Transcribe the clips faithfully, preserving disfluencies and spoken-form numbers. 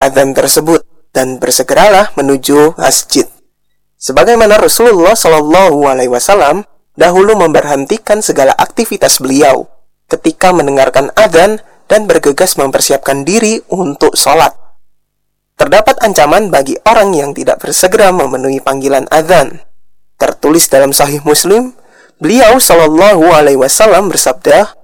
adzan tersebut dan bersegeralah menuju masjid. Sebagaimana Rasulullah Shallallahu Alaihi Wasallam dahulu memberhentikan segala aktivitas beliau ketika mendengarkan adzan dan bergegas mempersiapkan diri untuk sholat. Terdapat ancaman bagi orang yang tidak bersegera memenuhi panggilan adzan. Tertulis dalam Sahih Muslim, beliau Shallallahu Alaihi Wasallam bersabda,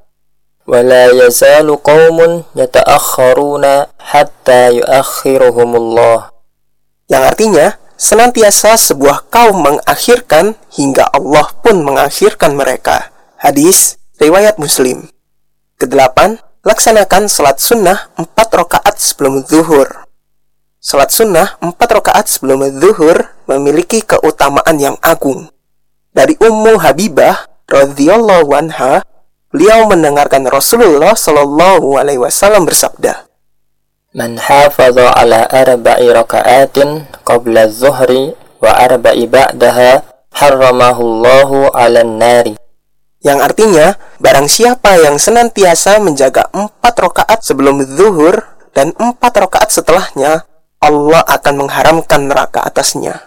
"Wala yazalu qaumun yata'akhkharuna hatta yu'akhiruhumullah." Yang artinya, senantiasa sebuah kaum mengakhirkan hingga Allah pun mengakhirkan mereka. Hadis riwayat Muslim. Kedelapan, laksanakan salat sunnah empat rakaat sebelum zuhur. Salat sunnah empat rakaat sebelum zuhur memiliki keutamaan yang agung. Dari Ummu Habibah radhiyallahu anha, beliau mendengarkan Rasulullah Shallallahu Alaihi Wasallam bersabda, "Man hafadha ala arba'i raka'atin qabla adh-dhuhri wa arba'i ba'daha harramahu Allahu 'alan nari." Yang artinya, barang siapa yang senantiasa menjaga empat rakaat sebelum zuhur dan empat rakaat setelahnya, Allah akan mengharamkan neraka atasnya.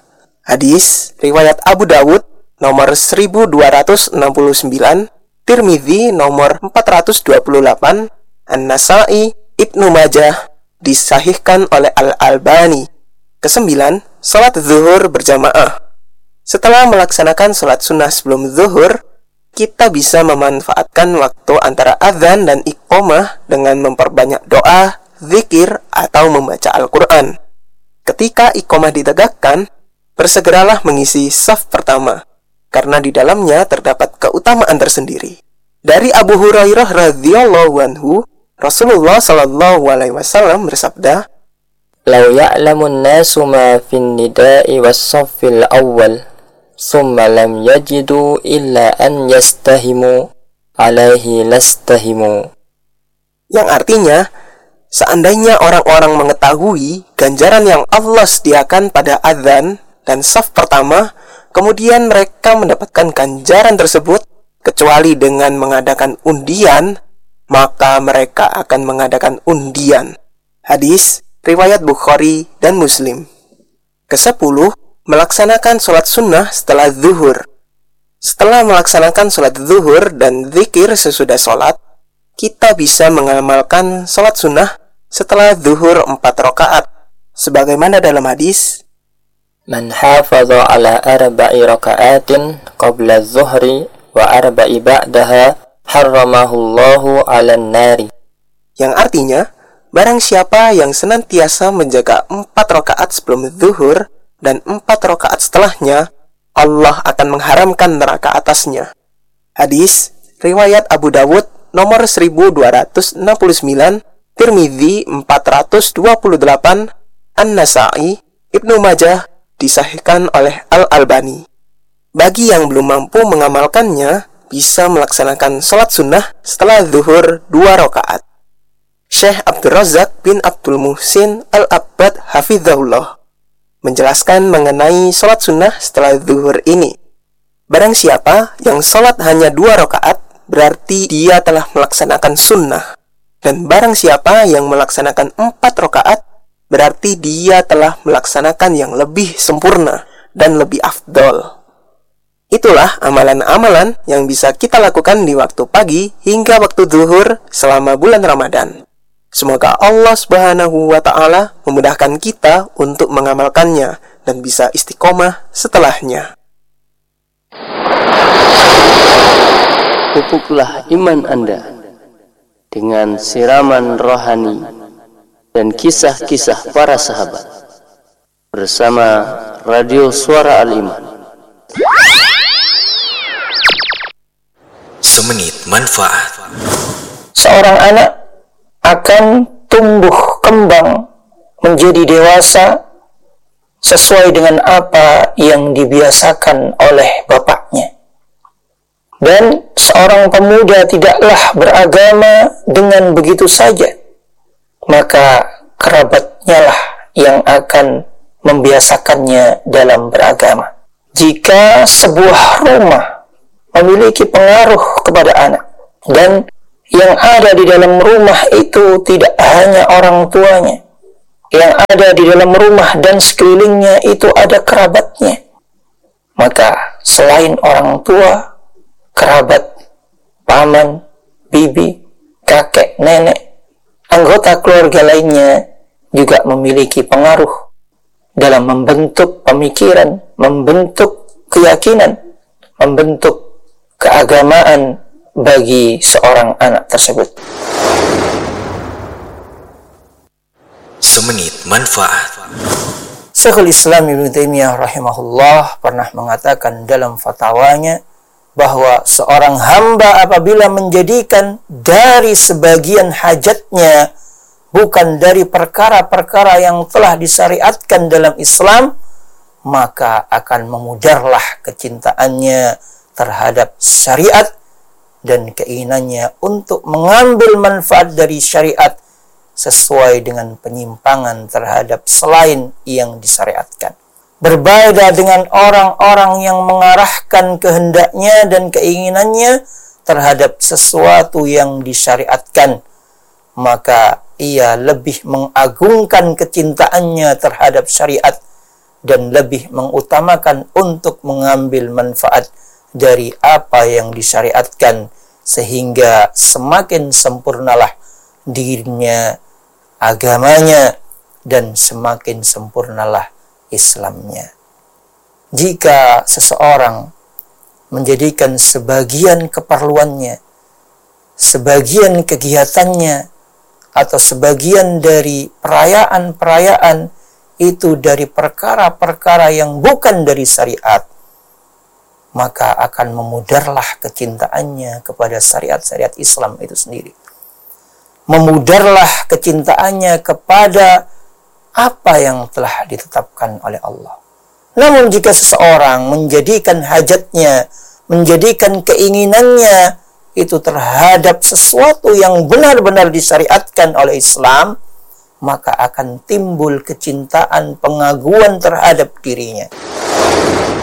Hadis riwayat Abu Dawud nomor seribu dua ratus enam puluh sembilan, Tirmidzi nomor empat ratus dua puluh delapan, An-Nasa'i, Ibnu Majah, disahihkan oleh Al-Albani. Kesembilan, salat zuhur berjamaah. Setelah melaksanakan salat sunnah sebelum zuhur, kita bisa memanfaatkan waktu antara azan dan iqomah dengan memperbanyak doa, zikir, atau membaca Al-Quran. Ketika iqomah ditegakkan, bersegeralah mengisi saf pertama, karena di dalamnya terdapat keutamaan tersendiri. Dari Abu Hurairah radhiyallahu anhu, Rasulullah Shallallahu Alaihi Wasallam bersabda, "Lau ya'lamun nasu ma fin nida'i was-saffil awwal, thumma lam yajidu illa an yastahimu, alaihi lastahimu." Yang artinya, seandainya orang-orang mengetahui ganjaran yang Allah sediakan pada adzan dan saf pertama, kemudian mereka mendapatkan ganjaran tersebut kecuali dengan mengadakan undian, maka mereka akan mengadakan undian. Hadis riwayat Bukhari dan Muslim. Kesepuluh, melaksanakan sholat sunnah setelah zuhur. Setelah melaksanakan sholat zuhur dan zikir sesudah sholat, kita bisa mengamalkan sholat sunnah setelah zuhur empat rakaat, sebagaimana dalam hadis, "Man hafadha ala arba'i raka'atin qabla adh-dhuhri wa arba'i ba'daha harramahu Allahu 'alan nari." Yang artinya, barang siapa yang senantiasa menjaga empat rakaat sebelum zuhur dan empat rakaat setelahnya, Allah akan mengharamkan neraka atasnya. Hadis riwayat Abu Dawud nomor seribu dua ratus enam puluh sembilan, Tirmidzi empat ratus dua puluh delapan, An-Nasa'i, Ibnu Majah, disahihkan oleh Al-Albani. Bagi yang belum mampu mengamalkannya, bisa melaksanakan sholat sunnah setelah zuhur dua rakaat. Syekh Abdul Razak bin Abdul Muhsin Al-Abbad Hafizahullah menjelaskan mengenai sholat sunnah setelah zuhur ini. Barang siapa yang sholat hanya dua rakaat, berarti dia telah melaksanakan sunnah. Dan barang siapa yang melaksanakan empat rakaat, berarti dia telah melaksanakan yang lebih sempurna dan lebih afdol. Itulah amalan-amalan yang bisa kita lakukan di waktu pagi hingga waktu zuhur selama bulan Ramadan. Semoga Allah Subhanahu wa Ta'ala memudahkan kita untuk mengamalkannya dan bisa istiqomah setelahnya. Pupuklah iman Anda dengan siraman rohani dan kisah-kisah para sahabat bersama Radio Suara Al-Iman. Semenit manfaat. Seorang anak akan tumbuh kembang menjadi dewasa sesuai dengan apa yang dibiasakan oleh bapaknya. Dan seorang pemuda tidaklah beragama dengan begitu saja, maka kerabatnya lah yang akan membiasakannya dalam beragama. Jika sebuah rumah memiliki pengaruh kepada anak, dan yang ada di dalam rumah itu tidak hanya orang tuanya, yang ada di dalam rumah dan sekelilingnya itu ada kerabatnya, maka selain orang tua, kerabat, paman, bibi, kakek, nenek, anggota keluarga lainnya juga memiliki pengaruh dalam membentuk pemikiran, membentuk keyakinan, membentuk keagamaan bagi seorang anak tersebut. Semenit manfaat. Syekhul Islam Ibnu Taimiyah rahimahullah pernah mengatakan dalam fatwanya bahwa seorang hamba apabila menjadikan dari sebagian hajatnya bukan dari perkara-perkara yang telah disyariatkan dalam Islam, maka akan memudarlah kecintaannya terhadap syariat dan keinginannya untuk mengambil manfaat dari syariat sesuai dengan penyimpangan terhadap selain yang disyariatkan. Berbeda dengan orang-orang yang mengarahkan kehendaknya dan keinginannya terhadap sesuatu yang disyariatkan, maka ia lebih mengagungkan kecintaannya terhadap syariat dan lebih mengutamakan untuk mengambil manfaat dari apa yang disyariatkan, sehingga semakin sempurnalah dirinya, agamanya, dan semakin sempurnalah Islamnya. Jika seseorang menjadikan sebagian keperluannya, sebagian kegiatannya, atau sebagian dari perayaan-perayaan itu dari perkara-perkara yang bukan dari syariat, maka akan memudarlah kecintaannya kepada syariat-syariat Islam itu sendiri. Memudarlah kecintaannya kepada apa yang telah ditetapkan oleh Allah. Namun jika seseorang menjadikan hajatnya, menjadikan keinginannya itu terhadap sesuatu yang benar-benar disyariatkan oleh Islam, maka akan timbul kecintaan, pengaguan terhadap dirinya.